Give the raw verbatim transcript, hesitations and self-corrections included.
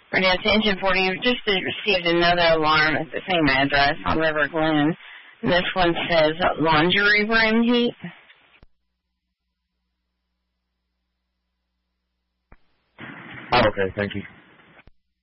Radio attention for you. Just received another alarm at the same address on River Glen. This one says laundry room heat. Oh, okay, thank you.